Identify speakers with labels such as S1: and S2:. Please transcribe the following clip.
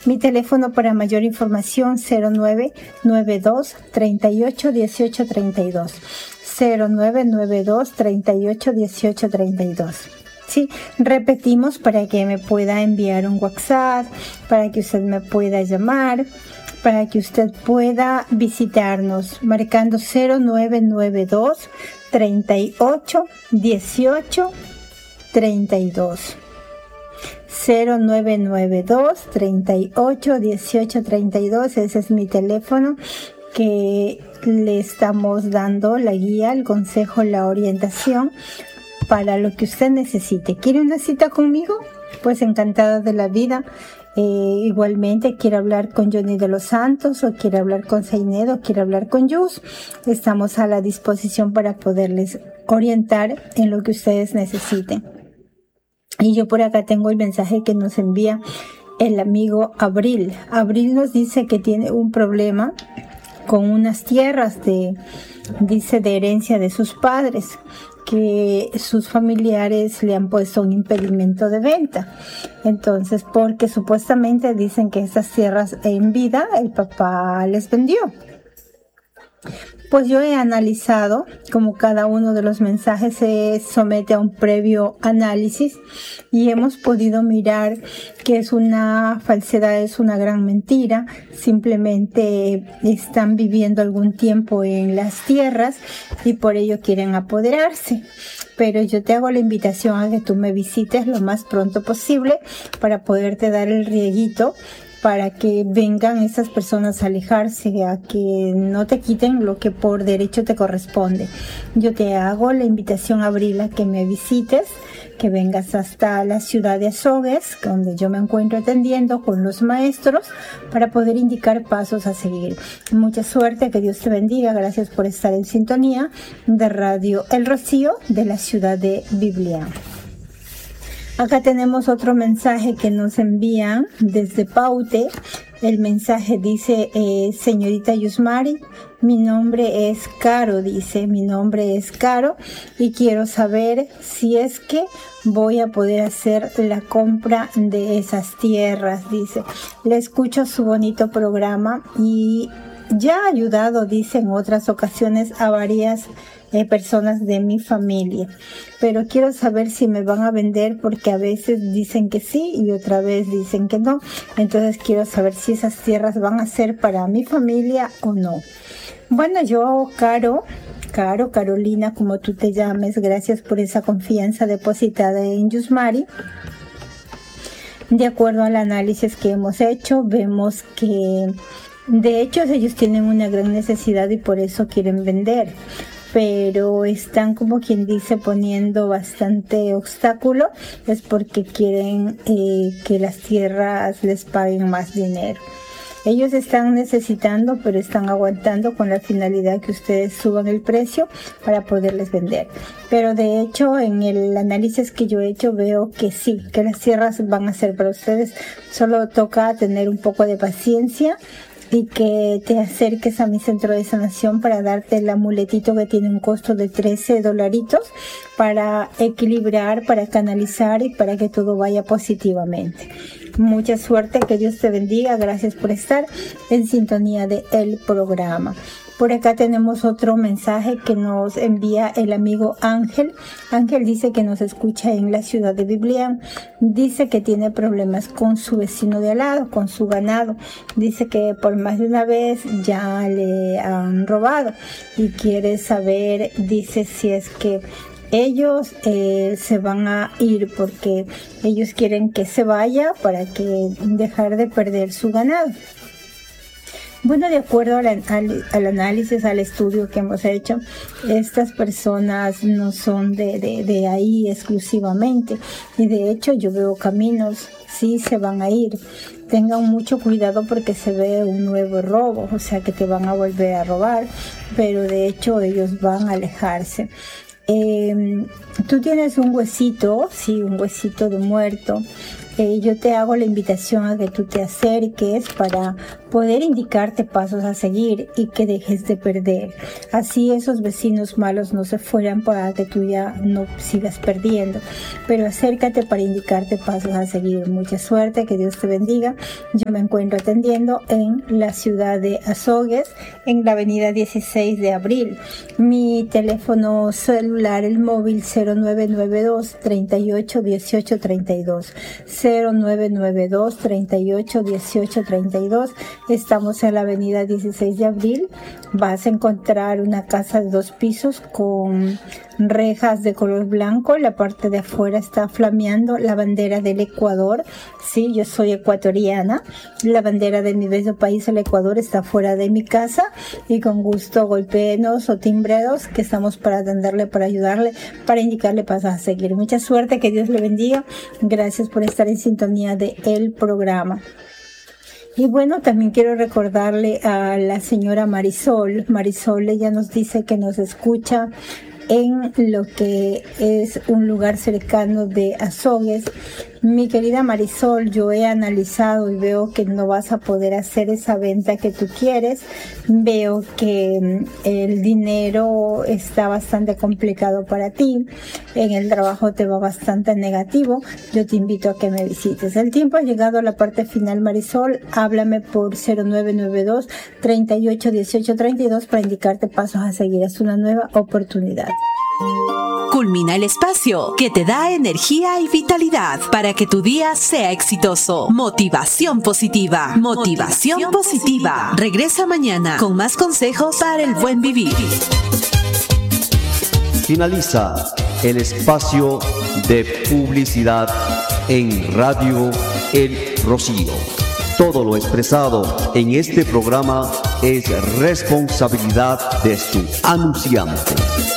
S1: Mi teléfono para mayor información 0992 38 18 32. 0992 38 18 32. Sí, repetimos para que me pueda enviar un WhatsApp, para que usted me pueda llamar, para que usted pueda visitarnos marcando 0992 38 18 32. 0992 38 18 32. Ese es mi teléfono, que le estamos dando la guía, el consejo, la orientación para lo que usted necesite. ¿Quiere una cita conmigo? Pues encantada de la vida. Igualmente, quiere hablar con Johnny de los Santos, o quiere hablar con Zainedo, o quiere hablar con Yus, estamos a la disposición para poderles orientar en lo que ustedes necesiten. Y yo por acá tengo el mensaje que nos envía el amigo Abril. Abril nos dice que tiene un problema con unas tierras de herencia de sus padres, que sus familiares le han puesto un impedimento de venta. Entonces, porque supuestamente dicen que esas tierras en vida el papá les vendió. Pues yo he analizado, como cada uno de los mensajes se somete a un previo análisis, y hemos podido mirar que es una falsedad, es una gran mentira. Simplemente están viviendo algún tiempo en las tierras y por ello quieren apoderarse. Pero yo te hago la invitación a que tú me visites lo más pronto posible para poderte dar el rieguito, para que vengan esas personas a alejarse, a que no te quiten lo que por derecho te corresponde. Yo te hago la invitación, Abril, a que me visites, que vengas hasta la ciudad de Azogues, donde yo me encuentro atendiendo con los maestros, para poder indicar pasos a seguir. Mucha suerte, que Dios te bendiga. Gracias por estar en sintonía de Radio El Rocío de la ciudad de Biblián. Acá tenemos otro mensaje que nos envían desde Paute. El mensaje dice: señorita Yusmari, mi nombre es Caro, dice, mi nombre es Caro, y quiero saber si es que voy a poder hacer la compra de esas tierras, dice. Le escucho su bonito programa y ya ha ayudado, dice, en otras ocasiones a varias personas de mi familia, pero quiero saber si me van a vender, porque a veces dicen que sí y otra vez dicen que no. Entonces quiero saber si esas tierras van a ser para mi familia o no. Bueno, yo, Carolina, como tú te llames, gracias por esa confianza depositada en Yusmari. De acuerdo al análisis que hemos hecho, vemos que de hecho ellos tienen una gran necesidad y por eso quieren vender, pero están, como quien dice, poniendo bastante obstáculo. Es porque quieren que las tierras les paguen más dinero. Ellos están necesitando, pero están aguantando con la finalidad que ustedes suban el precio para poderles vender. Pero de hecho, en el análisis que yo he hecho, veo que sí, que las tierras van a ser para ustedes. Solo toca tener un poco de paciencia y que te acerques a mi centro de sanación para darte el amuletito, que tiene un costo de $13, para equilibrar, para canalizar y para que todo vaya positivamente. Mucha suerte, que Dios te bendiga. Gracias por estar en sintonía de el programa. Por acá tenemos otro mensaje que nos envía el amigo Ángel. Ángel dice que nos escucha en la ciudad de Biblián. Dice que tiene problemas con su vecino de al lado, con su ganado. Dice que por más de una vez ya le han robado y quiere saber, dice, si es que ellos se van a ir, porque ellos quieren que se vaya para que dejar de perder su ganado. Bueno, de acuerdo al análisis, al estudio que hemos hecho, estas personas no son de ahí exclusivamente, y de hecho yo veo caminos, sí se van a ir. Tengan mucho cuidado porque se ve un nuevo robo, o sea que te van a volver a robar, pero de hecho ellos van a alejarse. Tú tienes un huesito, sí, un huesito de muerto. yo te hago la invitación a que tú te acerques para poder indicarte pasos a seguir y que dejes de perder. Así esos vecinos malos no se fueran para que tú ya no sigas perdiendo. Pero acércate para indicarte pasos a seguir. Mucha suerte, que Dios te bendiga. Yo me encuentro atendiendo en la ciudad de Azogues, en la avenida 16 de Abril. Mi teléfono celular, el móvil 0992 38 18 32. 0992 38 18 32. Estamos en la avenida 16 de Abril. Vas a encontrar una casa de 2 pisos con rejas de color blanco. La parte de afuera está flameando la bandera del Ecuador. Sí, yo soy ecuatoriana. La bandera de mi bello país, el Ecuador, está fuera de mi casa y con gusto golpéenos o timbreros, que estamos para atenderle, para ayudarle, para indicarle pasos a seguir. Mucha suerte, que Dios le bendiga. Gracias por estar en sintonía de el programa. Y bueno, también quiero recordarle a la señora Marisol. Marisol, ella nos dice que nos escucha en lo que es un lugar cercano de Azogues. Mi querida Marisol, yo he analizado y veo que no vas a poder hacer esa venta que tú quieres. Veo que el dinero está bastante complicado para ti. En el trabajo te va bastante negativo. Yo te invito a que me visites. El tiempo ha llegado a la parte final, Marisol. Háblame por 0992 38 18 32 para indicarte pasos a seguir. Es una nueva oportunidad.
S2: Culmina el espacio que te da energía y vitalidad para que tu día sea exitoso. Motivación positiva. Motivación positiva. Regresa mañana con más consejos para el buen vivir.
S3: Finaliza el espacio de publicidad en Radio El Rocío. Todo lo expresado en este programa es responsabilidad de su anunciante.